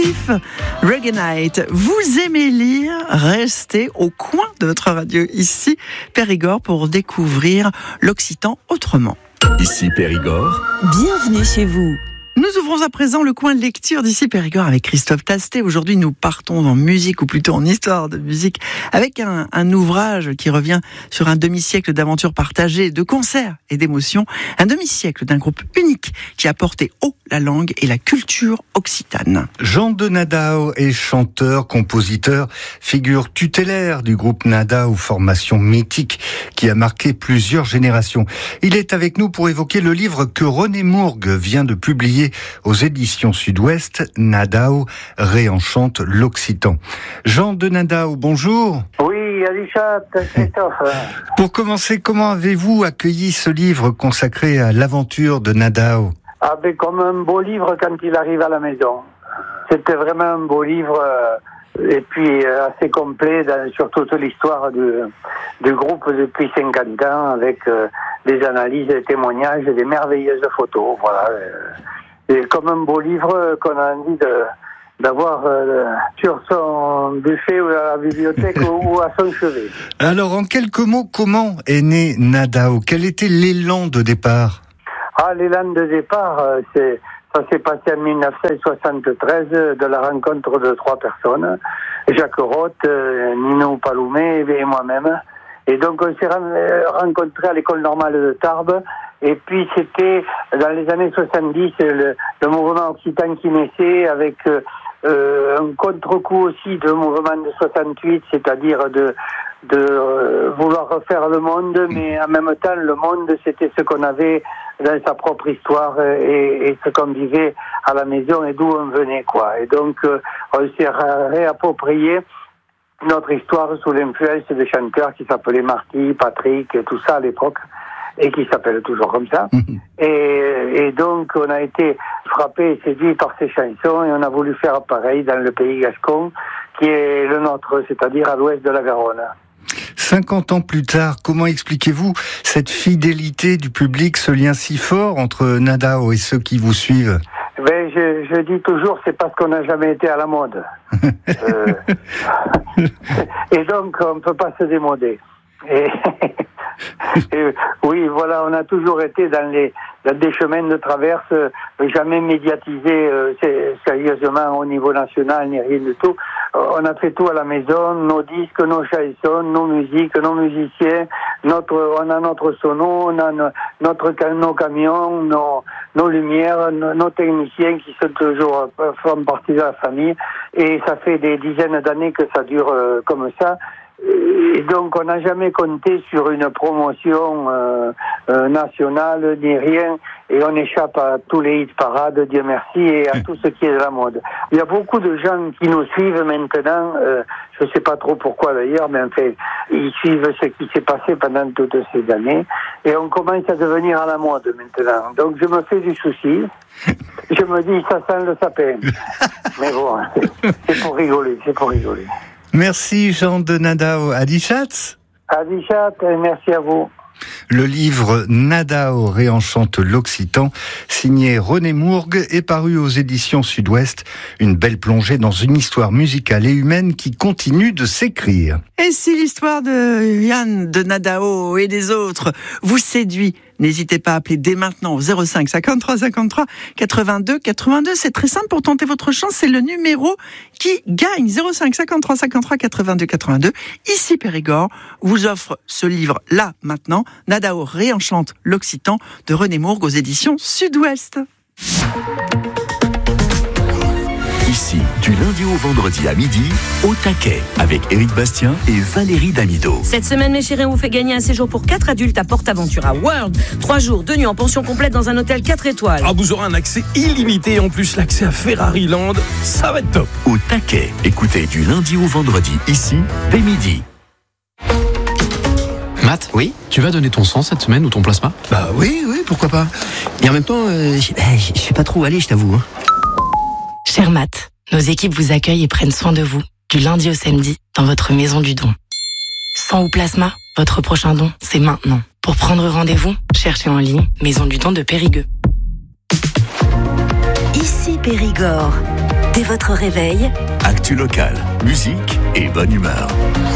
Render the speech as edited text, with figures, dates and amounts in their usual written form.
Cliff, Reggae Night. Vous aimez lire? Restez au coin de votre radio ici, Périgord, pour découvrir l'Occitan autrement. Ici Périgord. Bienvenue chez vous. Nous ouvrons à présent le coin de lecture d'ici Périgord avec Christophe Tastet. Aujourd'hui, nous partons en musique, ou plutôt en histoire de musique, avec un ouvrage qui revient sur un demi-siècle d'aventures partagées, de concerts et d'émotions. Un demi-siècle d'un groupe unique qui a porté haut la langue et la culture occitane. Jean de Nadao est chanteur, compositeur, figure tutélaire du groupe Nadao, formation mythique qui a marqué plusieurs générations. Il est avec nous pour évoquer le livre que René Mourgue vient de publier aux éditions Sud-Ouest, Nadao réenchante l'Occitan. Jean de Nadao, bonjour. Oui, Alichat, Christophe. Pour commencer, comment avez-vous accueilli ce livre consacré à l'aventure de Nadao ? Ah ben, comme un beau livre quand il arrive à la maison. C'était vraiment un beau livre et puis assez complet sur toute l'histoire du groupe depuis 50 ans avec des analyses, des témoignages et des merveilleuses photos. Voilà. Et comme un beau livre qu'on a envie d'avoir sur son buffet ou à la bibliothèque ou à son chevet. Alors, en quelques mots, comment est né Nadao ? Quel était l'élan de départ ? L'élan de départ, ça s'est passé en 1973 de la rencontre de 3 personnes, Jacques Roth, Nino Paloumet et moi-même. Et donc on s'est rencontrés à l'école normale de Tarbes. Et puis c'était dans les années 70 le mouvement occitan qui naissait avec un contre-coup aussi de mouvement de 68, c'est-à-dire de vouloir refaire le monde, mais en même temps le monde c'était ce qu'on avait dans sa propre histoire et ce qu'on vivait à la maison et d'où on venait, quoi. Et donc on s'est réapproprié notre histoire sous l'influence de chanteurs qui s'appelaient Marty, Patrick, et tout ça à l'époque, et qui s'appellent toujours comme ça. Et donc on a été frappé et séduit par ces chansons et on a voulu faire pareil dans le pays gascon qui est le nôtre, c'est-à-dire à l'ouest de la Garonne. 50 ans plus tard, comment expliquez-vous cette fidélité du public, ce lien si fort entre Nadao et ceux qui vous suivent ? Ben, je dis toujours, c'est parce qu'on n'a jamais été à la mode. Et donc, on ne peut pas se démoder. Et oui, voilà, on a toujours été dans des chemins de traverse, jamais médiatisés sérieusement au niveau national, ni rien du tout. On a fait tout à la maison, nos disques, nos chansons, nos musiques, nos musiciens, on a notre sono, on a nos camions, nos lumières, nos techniciens qui sont toujours font partie de la famille. Et ça fait des dizaines d'années que ça dure comme ça. Et donc on n'a jamais compté sur une promotion nationale ni rien, et on échappe à tous les hit parades, Dieu merci, et à tout ce qui est de la mode. Il y a beaucoup de gens qui nous suivent maintenant, je ne sais pas trop pourquoi d'ailleurs, mais enfin ils suivent ce qui s'est passé pendant toutes ces années, et on commence à devenir à la mode maintenant. Donc je me fais du souci, je me dis ça sent le sapin, mais bon, c'est pour rigoler. Merci Jean de Nadao. Adichat, merci à vous. Le livre Nadao réenchante l'Occitan, signé René Mourgue, est paru aux éditions Sud-Ouest. Une belle plongée dans une histoire musicale et humaine qui continue de s'écrire. Et si l'histoire de Yann de Nadao et des autres vous séduit, n'hésitez pas à appeler dès maintenant au 05 53 53 82 82. C'est très simple pour tenter votre chance. C'est le numéro qui gagne. 05 53 53 82 82. Ici Périgord vous offre ce livre là maintenant. Nadao réenchante l'Occitan de René Mourgue aux éditions Sud-Ouest. Ici, du lundi au vendredi à midi, au taquet, avec Éric Bastien et Valérie Damido. Cette semaine, mes chéris, on vous fait gagner un séjour pour 4 adultes à PortAventura World. 3 jours, 2 nuits en pension complète dans un hôtel 4 étoiles. Vous aurez un accès illimité et en plus l'accès à Ferrari Land. Ça va être top. Au taquet, écoutez du lundi au vendredi, ici, dès midi. Matt, oui, tu vas donner ton sang cette semaine ou ton plasma ? Bah oui, pourquoi pas. Et en même temps, je sais pas trop où aller, je t'avoue. Cher Matt, nos équipes vous accueillent et prennent soin de vous, du lundi au samedi, dans votre maison du don. Sang ou plasma, votre prochain don, c'est maintenant. Pour prendre rendez-vous, cherchez en ligne Maison du don de Périgueux. Ici Périgord. Dès votre réveil, Actu locale, musique et bonne humeur.